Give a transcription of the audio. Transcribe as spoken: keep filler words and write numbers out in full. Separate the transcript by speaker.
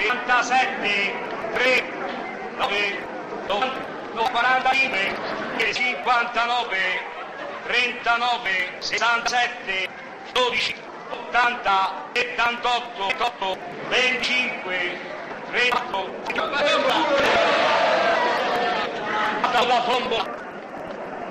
Speaker 1: settantasette, tre, nove, quarantacinque, cinquantanove, trentanove, sessantasette, dodici, ottanta, settantotto, venticinque, trentaquattro, alla tombola.